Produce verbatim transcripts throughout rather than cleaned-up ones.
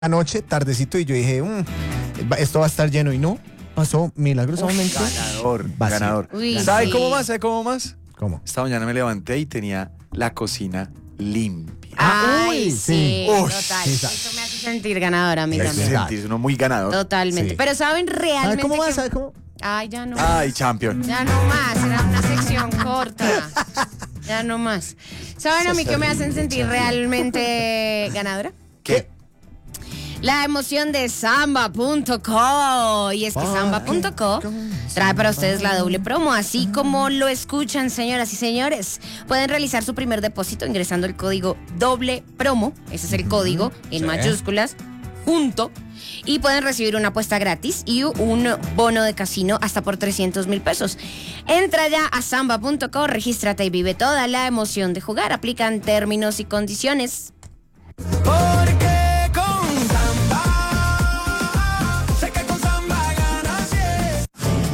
anoche, tardecito, y yo dije, mmm, esto va a estar lleno, y no, pasó milagrosamente. Ganador, vacío. ganador. Uy, ¿Sabe sí. cómo más? ¿Sabe cómo más? ¿Cómo? Esta mañana me levanté y tenía la cocina limpia. Ah, Ay, uy, sí, sí. Uy, total. sí, Eso me hace sentir ganadora a mí Sí, también. sí. Sentirse uno muy ganador. Totalmente. Sí. Pero ¿saben ¿Sabe realmente cómo va? que- ¿Sabe cómo? Ay, ya no. Ay, champion. Ya no más, era una sección corta. Ya no más. ¿Saben a mí que me hacen sentir realmente ganadora? ¿Qué? La emoción de Samba punto co. Y es que Ah, Samba punto co trae para ustedes la doble promo. Así como lo escuchan, señoras y señores, pueden realizar su primer depósito ingresando el código doble promo. Ese es el código en Sí. mayúsculas, junto. Y pueden recibir una apuesta gratis y un bono de casino hasta por trescientos mil pesos. Entra ya a Samba punto co, regístrate y vive toda la emoción de jugar. Aplican términos y condiciones. Porque con Samba, sé que con Samba ganas bien.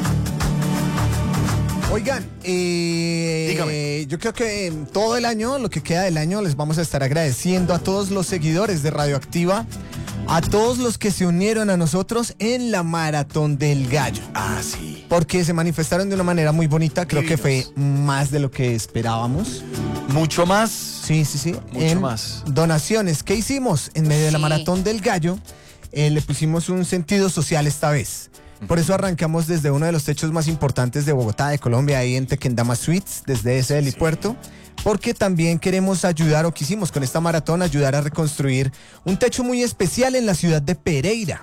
Oigan, eh, Dígame. yo creo que en todo el año, lo que queda del año, les vamos a estar agradeciendo a todos los seguidores de Radioactiva, a todos los que se unieron a nosotros en la Maratón del Gallo, Ah, sí. porque se manifestaron de una manera muy bonita, creo que fue Divinos. más de lo que esperábamos. Mucho más. Sí, sí, sí. Mucho en más. Donaciones. ¿Qué hicimos? En medio de la Sí. Maratón del Gallo, eh, le pusimos un sentido social esta vez. Por eso arrancamos desde uno de los techos más importantes de Bogotá, de Colombia, ahí en Tequendama Suites, desde ese helipuerto, porque también queremos ayudar, o quisimos con esta maratón ayudar a reconstruir un techo muy especial en la ciudad de Pereira.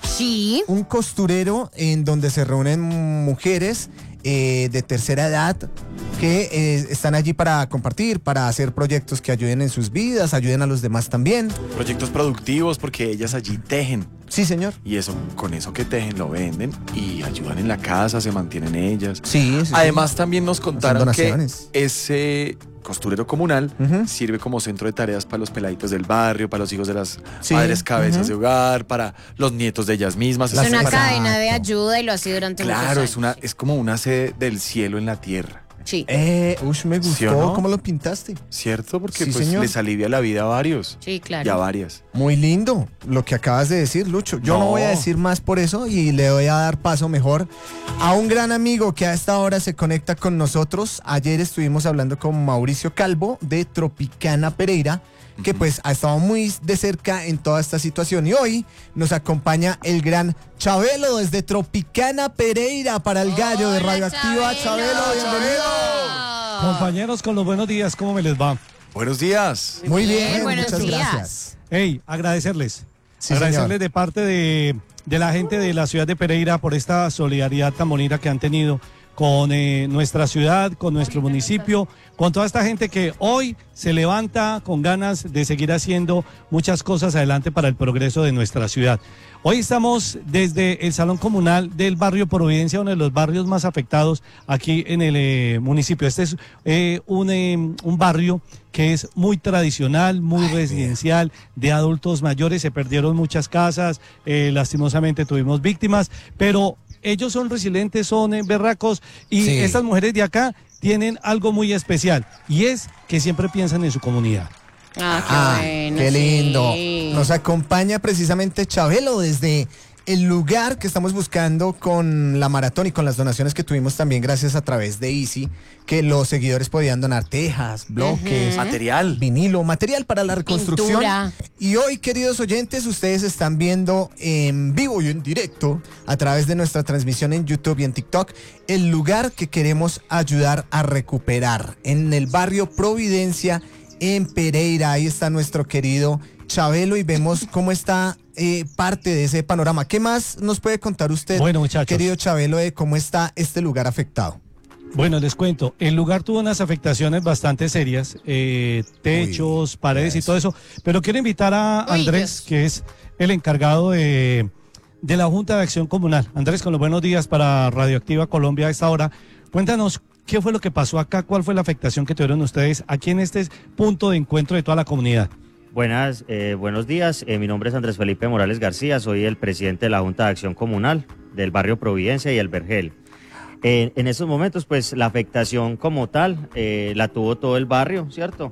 Sí. Un costurero en donde se reúnen mujeres eh, de tercera edad que eh, están allí para compartir, para hacer proyectos que ayuden en sus vidas, ayuden a los demás también. Proyectos productivos porque ellas allí tejen. Sí, señor. Y eso, con eso que tejen lo venden y ayudan en la casa, se mantienen ellas. Sí, sí, Además, también nos contaron que donaciones. ese costurero comunal Ujú. sirve como centro de tareas para los peladitos del barrio, para los hijos de las Sí, madres cabezas ujú. de hogar, para los nietos de ellas mismas. Es una Exacto. cadena de ayuda y lo ha sido durante muchos Claro, años. es una, es como una sede del cielo en la tierra, Sí. Eh, ush, me gustó. ¿Sí o no? ¿Cómo lo pintaste? ¿cierto? Porque Sí, pues señor. les alivia la vida a varios Sí, y a claro. varias. Muy lindo lo que acabas de decir, Lucho. Yo no. No. voy a decir más por eso y le voy a dar paso mejor a un gran amigo que a esta hora se conecta con nosotros. Ayer estuvimos hablando con Mauricio Calvo de Tropicana Pereira, que pues ha estado muy de cerca en toda esta situación. Y hoy nos acompaña el gran Chabelo desde Tropicana Pereira para el Gallo de Hola, Radioactiva. Chabelo. Chabelo, bienvenido. Compañeros, con los buenos días, ¿cómo me les va? Buenos días. Muy bien, Bien, buenos muchas días. gracias. Hey, agradecerles. Sí, agradecerles señor. de parte de, de la gente de la ciudad de Pereira por esta solidaridad tan bonita que han tenido con eh, nuestra ciudad, con nuestro municipio, con toda esta gente que hoy se levanta con ganas de seguir haciendo muchas cosas adelante para el progreso de nuestra ciudad. Hoy estamos desde el Salón Comunal del barrio Providencia, uno de los barrios más afectados aquí en el eh, municipio. Este es eh, un, eh, un barrio que es muy tradicional, muy Ay, residencial, de adultos mayores. Se perdieron muchas casas, eh, lastimosamente tuvimos víctimas, pero ellos son resilientes, son eh, berracos, y Sí. estas mujeres de acá tienen algo muy especial, y es que siempre piensan en su comunidad. Ah, qué Ah, bueno. qué lindo. sí. Nos acompaña precisamente Chabelo desde el lugar que estamos buscando con la maratón y con las donaciones que tuvimos también gracias a través de Easy, que los seguidores podían donar tejas, bloques, Ujú. Material. vinilo, material para la reconstrucción. Pintura. Y hoy, queridos oyentes, ustedes están viendo en vivo y en directo a través de nuestra transmisión en YouTube y en TikTok el lugar que queremos ayudar a recuperar en el barrio Providencia en Pereira. Ahí está nuestro querido Chabelo y vemos cómo está eh, parte de ese panorama. ¿Qué más nos puede contar usted, Bueno, muchachos. querido Chabelo, de cómo está este lugar afectado? Bueno, les cuento, el lugar tuvo unas afectaciones bastante serias, eh, techos, Uy, paredes y eso. todo eso, pero quiero invitar a Uy, Andrés, Dios. que es el encargado de, de la Junta de Acción Comunal. Andrés, con los buenos días para Radioactiva Colombia a esta hora. Cuéntanos, ¿qué fue lo que pasó acá? ¿Cuál fue la afectación que tuvieron ustedes aquí en este punto de encuentro de toda la comunidad? Buenas, eh, buenos días. Eh, mi nombre es Andrés Felipe Morales García, soy el presidente de la Junta de Acción Comunal del barrio Providencia y el Vergel. Eh, en estos momentos, pues la afectación como tal eh, la tuvo todo el barrio, ¿cierto?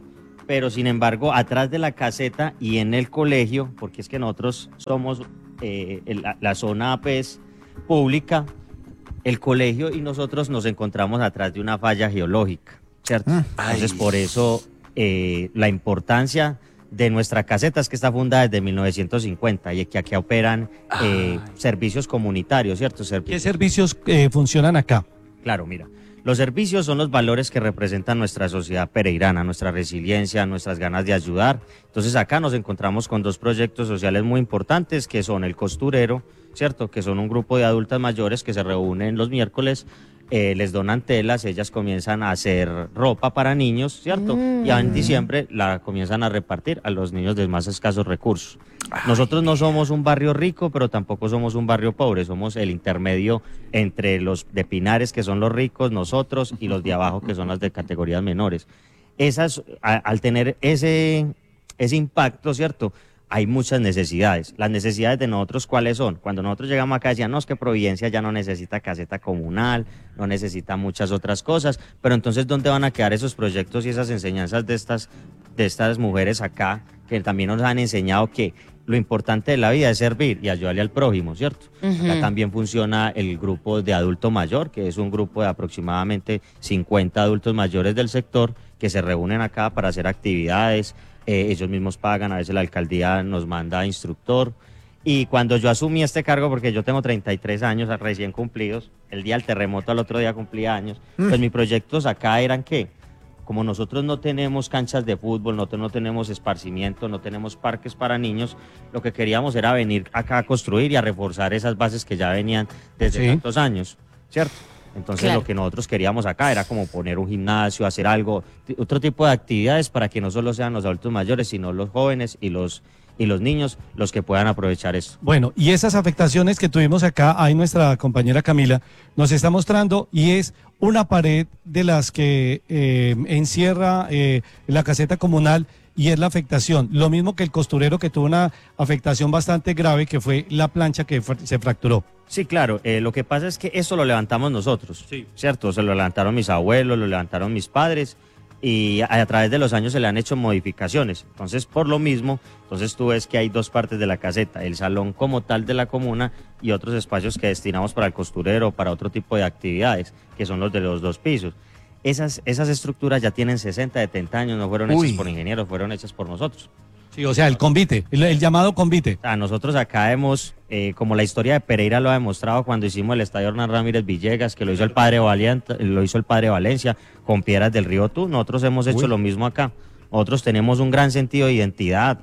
pero sin embargo, atrás de la caseta y en el colegio, porque es que nosotros somos eh, la, la zona pues, pública, el colegio y nosotros nos encontramos atrás de una falla geológica, ¿cierto? Mm. Entonces, por eso eh, la importancia de nuestra caseta es que está fundada desde mil novecientos cincuenta y que aquí operan eh, servicios comunitarios, ¿cierto? Servi- ¿Qué servicios eh, funcionan acá? Claro, mira. Los servicios son los valores que representan nuestra sociedad pereirana, nuestra resiliencia, nuestras ganas de ayudar. Entonces acá nos encontramos con dos proyectos sociales muy importantes que son el Costurero, ¿cierto? Que son un grupo de adultas mayores que se reúnen los miércoles, eh, les donan telas, ellas comienzan a hacer ropa para niños, ¿cierto? Mm. Y en diciembre la comienzan a repartir a los niños de más escasos recursos. Nosotros no somos un barrio rico, pero tampoco somos un barrio pobre, somos el intermedio entre los de Pinares, que son los ricos, nosotros, y los de abajo, que son las de categorías menores. Esas, a, al tener ese, ese impacto, ¿cierto?, hay muchas necesidades. Las necesidades de nosotros, ¿cuáles son? Cuando nosotros llegamos acá decían, no, es que Providencia ya no necesita caseta comunal, no necesita muchas otras cosas, pero entonces, ¿dónde van a quedar esos proyectos y esas enseñanzas de estas, de estas mujeres acá, que también nos han enseñado que lo importante de la vida es servir y ayudarle al prójimo, ¿cierto? Uh-huh. Acá también funciona el grupo de adulto mayor, que es un grupo de aproximadamente cincuenta adultos mayores del sector que se reúnen acá para hacer actividades. Eh, ellos mismos pagan, a veces la alcaldía nos manda instructor. Y cuando yo asumí este cargo, porque yo tengo treinta y tres años recién cumplidos, el día del terremoto al otro día cumplía años, mm. pues mis proyectos acá eran ¿qué? Como nosotros no tenemos canchas de fútbol, no, no tenemos esparcimiento, no tenemos parques para niños, lo que queríamos era venir acá a construir y a reforzar esas bases que ya venían desde ¿Sí? tantos años, ¿cierto? Entonces claro. Lo que nosotros queríamos acá era como poner un gimnasio, hacer algo, otro tipo de actividades para que no solo sean los adultos mayores, sino los jóvenes y los y los niños los que puedan aprovechar esto. Bueno, y esas afectaciones que tuvimos acá, ahí nuestra compañera Camila nos está mostrando, y es una pared de las que eh, encierra eh, la caseta comunal, y es la afectación. Lo mismo que el costurero, que tuvo una afectación bastante grave, que fue la plancha que fue, se fracturó. Sí, claro. Eh, lo que pasa es que eso lo levantamos nosotros, sí. ¿Cierto? Se lo levantaron mis abuelos, lo levantaron mis padres, y a, a través de los años se le han hecho modificaciones. Entonces, por lo mismo, entonces tú ves que hay dos partes de la caseta, el salón como tal de la comuna y otros espacios que destinamos para el costurero, para otro tipo de actividades, que son los de los dos pisos. Esas, esas estructuras ya tienen sesenta, setenta años, no fueron Uy. hechas por ingenieros, fueron hechas por nosotros. Sí, o sea, el convite, el, el llamado convite. A nosotros acá hemos, eh, como la historia de Pereira lo ha demostrado cuando hicimos el estadio Hernán Ramírez Villegas, que lo hizo el padre Valiente, lo hizo el padre Valencia, con Piedras del Río Tú, nosotros hemos hecho Uy. lo mismo acá. Nosotros tenemos un gran sentido de identidad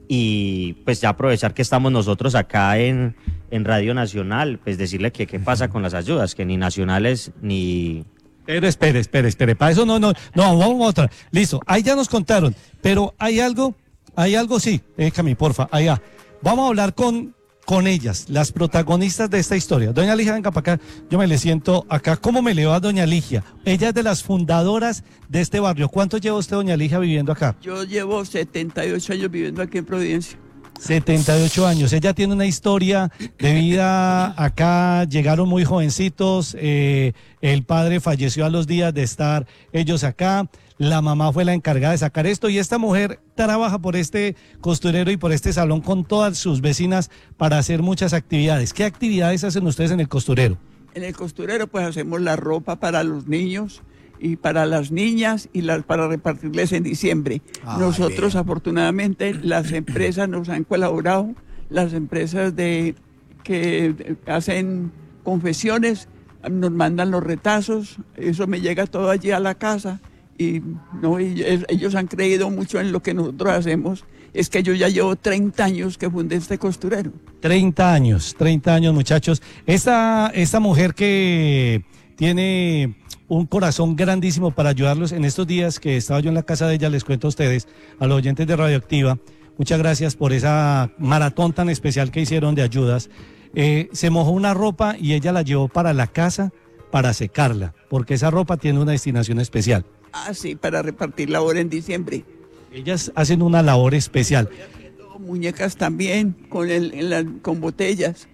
y pues ya aprovechar que estamos nosotros acá en, en Radio Nacional, pues decirle que qué pasa con las ayudas, que ni nacionales ni... Pero espere, espere, espere, para eso no, no, no, vamos a otra. Listo, ahí ya nos contaron, pero hay algo, hay algo, sí, déjame, porfa, allá. Vamos a hablar con, con ellas, las protagonistas de esta historia. Doña Ligia, venga para acá, yo me le siento acá. ¿Cómo me le va, doña Ligia? Ella es de las fundadoras de este barrio. ¿Cuánto lleva usted, doña Ligia, viviendo acá? Yo llevo setenta y ocho años viviendo aquí en Providencia. setenta y ocho años. Ella tiene una historia de vida acá, llegaron muy jovencitos, eh, el padre falleció a los días de estar ellos acá, la mamá fue la encargada de sacar esto, y esta mujer trabaja por este costurero y por este salón con todas sus vecinas para hacer muchas actividades. ¿Qué actividades hacen ustedes en el costurero? En el costurero pues hacemos la ropa para los niños y para las niñas y las para repartirles en diciembre. Ay, Nosotros bien. afortunadamente las empresas nos han colaborado, las empresas de que hacen confesiones nos mandan los retazos, eso me llega todo allí a la casa y, no, y ellos han creído mucho en lo que nosotros hacemos. Es que yo ya llevo treinta años que fundé este costurero. treinta años, treinta años, muchachos. Esta, esta mujer que tiene un corazón grandísimo para ayudarlos en estos días que estaba yo en la casa de ella, les cuento a ustedes, a los oyentes de Radioactiva, muchas gracias por esa maratón tan especial que hicieron de ayudas. Eh, se mojó una ropa y ella la llevó para la casa para secarla, porque esa ropa tiene una destinación especial. Ah, sí, para repartirla ahora en diciembre. Ellas hacen una labor especial. Muñecas también, con, el, en la, con botellas,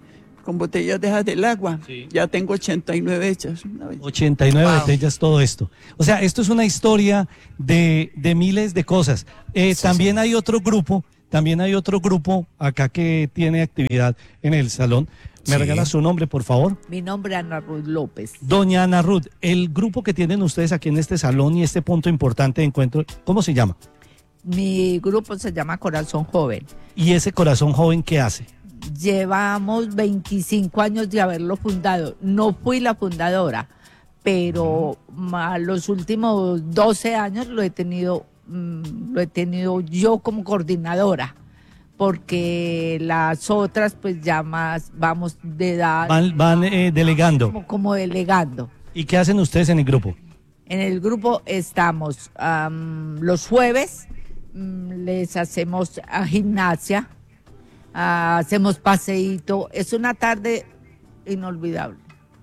con botellas de esas del agua. Sí. Ya tengo ochenta y nueve hechas. Una vez. ochenta y nueve Wow. botellas, todo esto. O sea, esto es una historia de, de miles de cosas. Eh, Sí, también sí. hay otro grupo, también hay otro grupo acá que tiene actividad en el salón. ¿Me Sí. regala su nombre, por favor? Mi nombre es Ana Ruth López. Doña Ana Ruth, el grupo que tienen ustedes aquí en este salón y este punto importante de encuentro, ¿cómo se llama? Mi grupo se llama Corazón Joven. ¿Y ese corazón joven qué hace? Llevamos veinticinco años de haberlo fundado. No fui la fundadora, pero ma- los últimos doce años lo he tenido, mm, lo he tenido yo como coordinadora, porque las otras pues ya más vamos de edad Van, van eh, delegando. como, como delegando. ¿Y qué hacen ustedes en el grupo? En el grupo estamos am, los jueves, mm, les hacemos a gimnasia, ah, hacemos paseíto. Es una tarde inolvidable.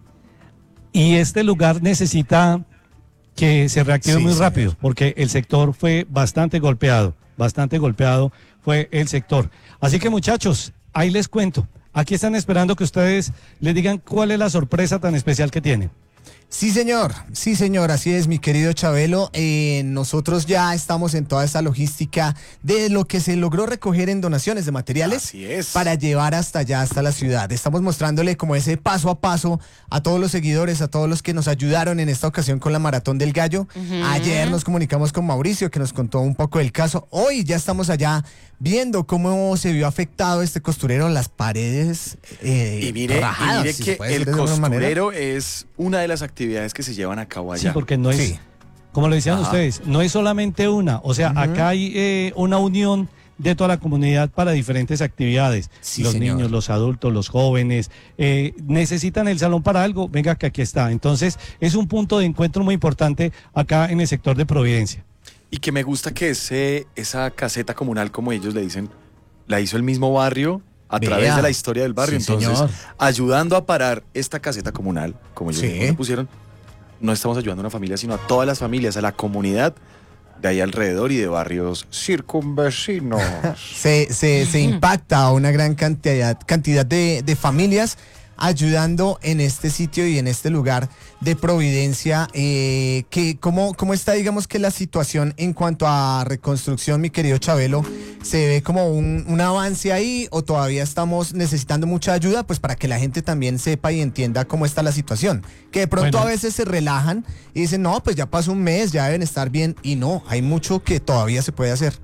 Y este lugar necesita que se reactive Sí, muy señor. rápido, porque el sector fue bastante golpeado, bastante golpeado fue el sector. Así que muchachos, ahí les cuento. Aquí están esperando que ustedes les digan cuál es la sorpresa tan especial que tienen. Sí, señor, sí, señor, así es, mi querido Chabelo. Eh, nosotros ya estamos en toda esta logística de lo que se logró recoger en donaciones de materiales Así es. para llevar hasta allá, hasta la ciudad. Estamos mostrándole como ese paso a paso a todos los seguidores, a todos los que nos ayudaron en esta ocasión con la Maratón del Gallo. Ayer nos comunicamos con Mauricio, que nos contó un poco del caso. Hoy ya estamos allá viendo cómo se vio afectado este costurero, las paredes eh, Y mire, y rajadas, mire si se que puede el decir de alguna manera. costurero es una de las actividades que se llevan a cabo Sí, allá. porque no es, Sí. como lo decían Ajá. ustedes, no es solamente una. O sea, acá hay eh, una unión de toda la comunidad para diferentes actividades. Sí, los señor. niños, los adultos, los jóvenes, eh, necesitan el salón para algo, venga que aquí está. Entonces, es un punto de encuentro muy importante acá en el sector de Providencia. Y que me gusta que ese, esa caseta comunal, como ellos le dicen, la hizo el mismo barrio a Vea. través de la historia del barrio. Sí, Entonces, señor. ayudando a parar esta caseta comunal, como ellos Sí. mismos le pusieron, no estamos ayudando a una familia, sino a todas las familias, a la comunidad de ahí alrededor y de barrios circunvecinos. se, se, se impacta a una gran cantidad, cantidad de, de familias ayudando en este sitio y en este lugar de Providencia. Eh, que, ¿cómo, ¿Cómo está, digamos, que la situación en cuanto a reconstrucción, mi querido Chabelo? ¿Se ve como un, un avance ahí o todavía estamos necesitando mucha ayuda? Pues para que la gente también sepa y entienda cómo está la situación. Que de pronto Bueno. a veces se relajan y dicen, no, pues ya pasó un mes, ya deben estar bien. Y no, hay mucho que todavía se puede hacer.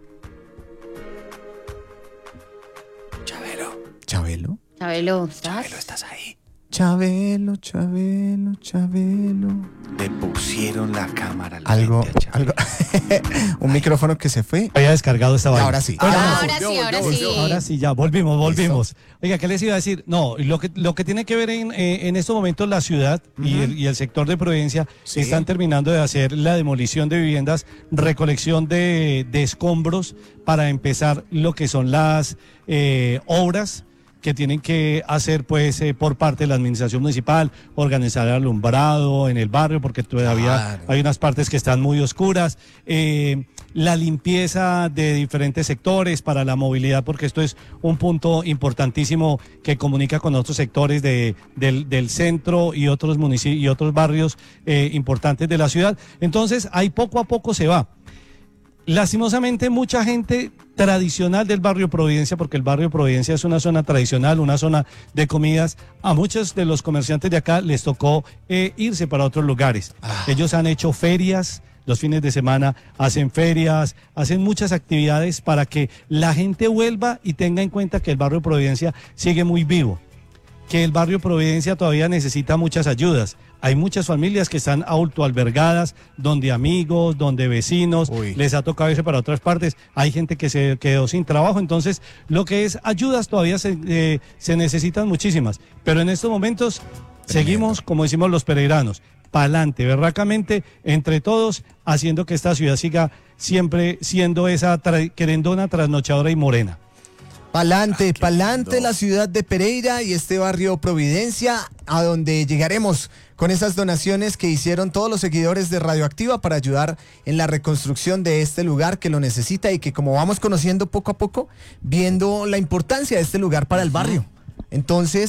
Chabelo, Chabelo. Chabelo, ¿estás? Chabelo, ¿estás ahí? Chabelo, Chabelo, Chabelo. Le pusieron la cámara al Algo, frente a Chabelo. algo. Un micrófono que se fue. Había descargado esta vaina. Ahora sí. Ah, Ah, ahora sí, ahora sí. Ahora sí, ya, volvimos, volvimos. Oiga, ¿qué les iba a decir? No, lo que, lo que tiene que ver en, eh, en estos momentos la ciudad y, el, y el sector de Providencia Sí. están terminando de hacer la demolición de viviendas, recolección de, de escombros para empezar lo que son las eh, obras que tienen que hacer pues eh, por parte de la administración municipal, organizar el alumbrado en el barrio porque todavía Claro. hay unas partes que están muy oscuras, eh, la limpieza de diferentes sectores para la movilidad, porque esto es un punto importantísimo que comunica con otros sectores de, del, del centro y otros municipios y otros barrios eh, importantes de la ciudad. Entonces, ahí poco a poco se va. Lastimosamente, mucha gente tradicional del barrio Providencia, porque el barrio Providencia es una zona tradicional, una zona de comidas, a muchos de los comerciantes de acá les tocó eh, irse para otros lugares. Ah. Ellos han hecho ferias, los fines de semana hacen ferias, hacen muchas actividades para que la gente vuelva y tenga en cuenta que el barrio Providencia sigue muy vivo, que el barrio Providencia todavía necesita muchas ayudas. Hay muchas familias que están autoalbergadas, donde amigos, donde vecinos, Uy. les ha tocado irse para otras partes. Hay gente que se quedó sin trabajo, entonces lo que es ayudas todavía se, eh, se necesitan muchísimas. Pero en estos momentos seguimos, como decimos los pereiranos, pa'lante, berracamente, entre todos, haciendo que esta ciudad siga siempre siendo esa tra- querendona, trasnochadora y morena. Pa'lante, Ah, qué pa'lante lindo. la ciudad de Pereira y este barrio Providencia, a donde llegaremos con esas donaciones que hicieron todos los seguidores de Radioactiva para ayudar en la reconstrucción de este lugar que lo necesita y que, como vamos conociendo poco a poco, viendo la importancia de este lugar para el barrio. Entonces,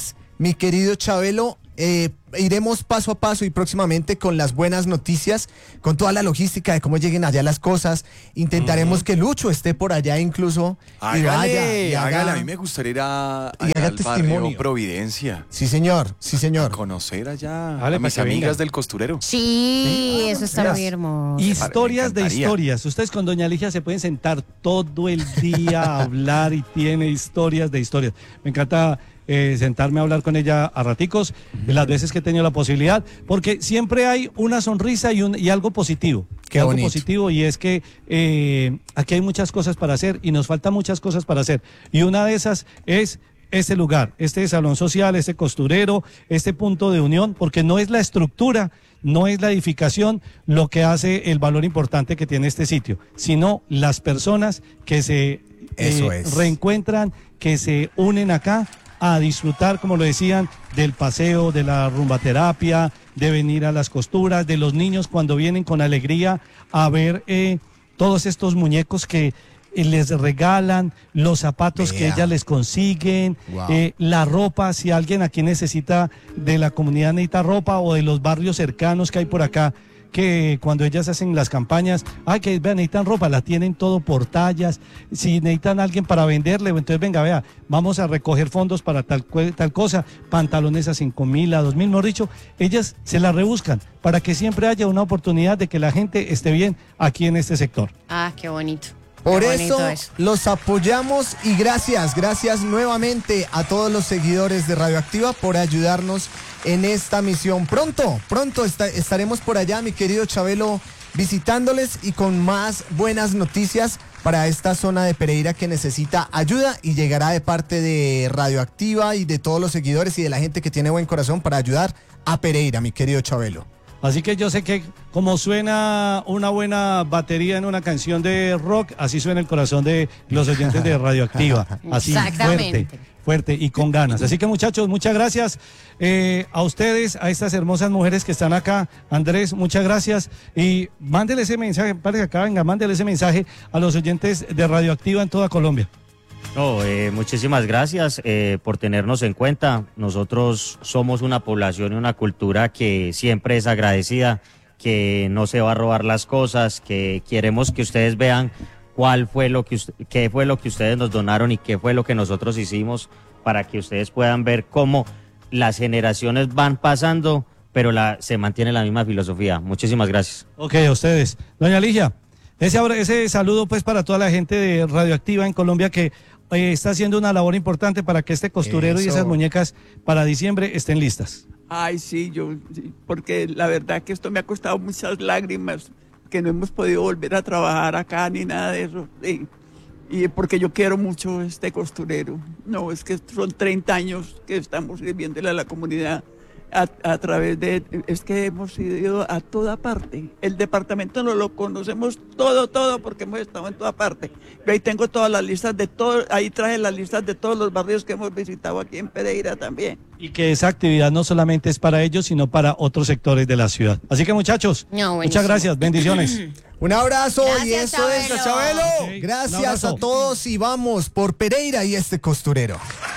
mi querido Chabelo, eh, iremos paso a paso y próximamente con las buenas noticias, con toda la logística de cómo lleguen allá las cosas. Intentaremos uh-huh. que Lucho esté por allá incluso. Hágale, y vaya, y haga, hágale. A mí me gustaría ir a, y haga al testimonio. barrio Providencia. Sí, señor, sí, señor. A conocer allá Vale, a mis amigas venga. del costurero. Sí, Sí. eso está Gracias. muy hermoso. Historias de encantaría. historias. Ustedes con doña Ligia se pueden sentar todo el día a hablar y tiene historias de historias. Me encanta eh, sentarme a hablar con ella a raticos, las veces que he tenido la posibilidad, porque siempre hay una sonrisa y, un, y algo positivo. Qué algo bonito. positivo, y es que eh, aquí hay muchas cosas para hacer y nos faltan muchas cosas para hacer. Y una de esas es este lugar, este salón social, este costurero, este punto de unión, porque no es la estructura, no es la edificación lo que hace el valor importante que tiene este sitio, sino las personas que se Eso eh, es. reencuentran, que se unen acá a disfrutar, como lo decían, del paseo, de la rumbaterapia, de venir a las costuras, de los niños cuando vienen con alegría a ver eh, todos estos muñecos que eh, les regalan, los zapatos Vea. que ellas les consiguen, Wow. eh, la ropa, si alguien aquí necesita, de la comunidad necesita ropa, o de los barrios cercanos que hay por acá, que cuando ellas hacen las campañas, ay, que vean, necesitan ropa, la tienen todo por tallas. Si necesitan a alguien para venderle, entonces venga, vea, vamos a recoger fondos para tal, cue- tal cosa, pantalones a cinco mil, a dos mil, mejor dicho, ellas se la rebuscan para que siempre haya una oportunidad de que la gente esté bien aquí en este sector. Ah, qué bonito. Por Qué eso, bonito eso. los apoyamos y gracias, gracias nuevamente a todos los seguidores de Radioactiva por ayudarnos en esta misión. Pronto, pronto esta- estaremos por allá, mi querido Chabelo, visitándoles y con más buenas noticias para esta zona de Pereira que necesita ayuda, y llegará de parte de Radioactiva y de todos los seguidores y de la gente que tiene buen corazón para ayudar a Pereira, mi querido Chabelo. Así que yo sé que como suena una buena batería en una canción de rock, así suena el corazón de los oyentes de Radioactiva. Así, Exactamente. fuerte, fuerte y con ganas. Así que muchachos, muchas gracias eh, a ustedes, a estas hermosas mujeres que están acá. Andrés, muchas gracias. Y mándele ese mensaje, para que acá venga, mándele ese mensaje a los oyentes de Radioactiva en toda Colombia. No, eh, muchísimas gracias eh, por tenernos en cuenta. Nosotros somos una población y una cultura que siempre es agradecida, que no se va a robar las cosas, que queremos que ustedes vean cuál fue lo que usted- qué fue lo que ustedes nos donaron y qué fue lo que nosotros hicimos, para que ustedes puedan ver cómo las generaciones van pasando, pero la, se mantiene la misma filosofía. Muchísimas gracias. Ok, a ustedes. Doña Ligia, ese, abra- ese saludo pues para toda la gente de Radioactiva en Colombia que eh, está haciendo una labor importante para que este costurero y Eso. esas muñecas para diciembre estén listas. Ay, sí, yo, sí, porque la verdad que esto me ha costado muchas lágrimas, que no hemos podido volver a trabajar acá ni nada de eso. Sí. Y porque yo quiero mucho este costurero. No, es que son treinta años que estamos sirviéndole a la comunidad a, a través de... Es que hemos ido a toda parte. El departamento no lo conocemos todo, todo, porque hemos estado en toda parte. Yo ahí tengo todas las listas de todo, ahí traje las listas de todos los barrios que hemos visitado aquí en Pereira también. Y que esa actividad no solamente es para ellos, sino para otros sectores de la ciudad. Así que muchachos, No, buenísimo. muchas gracias, bendiciones. Un abrazo y Gracias, eso es Chabelo. Chabelo. Ok, un Gracias abrazo. a todos y vamos por Pereira y este costurero.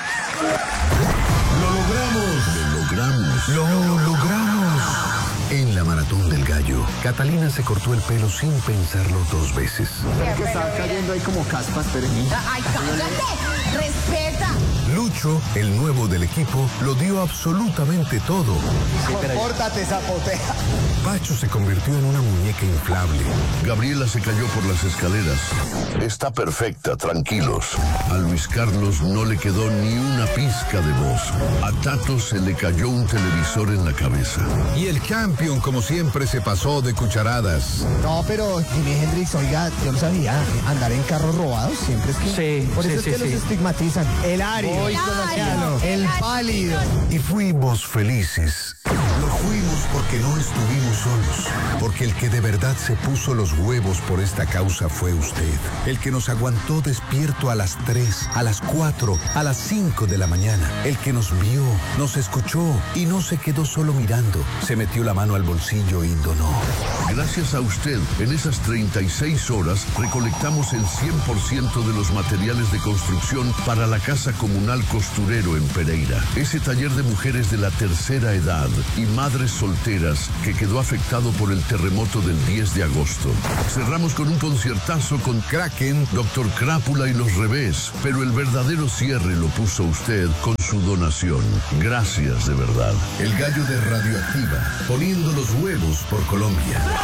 Lo logramos. Lo logramos. En la maratón del gallo, Catalina se cortó el pelo sin pensarlo dos veces. Que están cayendo ahí como caspas, pero... ¡Ay, cállate! ¡Respeta! Lucho, el nuevo del equipo, lo dio absolutamente todo. Compórtate, zapotea. Pacho se convirtió en una muñeca inflable. Gabriela se cayó por las escaleras. Está perfecta, tranquilos. A Luis Carlos no le quedó ni una pizca de voz. A Tato se le cayó un televisor en la cabeza. Y el campeón, como siempre, se pasó de cucharadas. No, pero Jimi Hendrix, oiga, yo no sabía, andar en carros robados siempre es que... Sí, por eso sí, es sí, que sí. los estigmatizan. El Ario, Ario, el pálido. Y fuimos felices Lo fuimos porque no estuvimos solos, porque el que de verdad se puso los huevos por esta causa fue usted, el que nos aguantó despierto a las tres, a las cuatro, a las cinco de la mañana, el que nos vio, nos escuchó y no se quedó solo mirando, se metió la mano al bolsillo y donó. Gracias a usted, en esas treinta y seis horas recolectamos el cien por ciento de los materiales de construcción para la Casa Comunal Costurero en Pereira, ese taller de mujeres de la tercera edad y madres solteras que quedó afectado por el terremoto del diez de agosto. Cerramos con un conciertazo con Kraken, Doctor Crápula y Los Revés, pero el verdadero cierre lo puso usted con su donación. Gracias de verdad. El gallo de Radioactiva, poniendo los huevos por Colombia.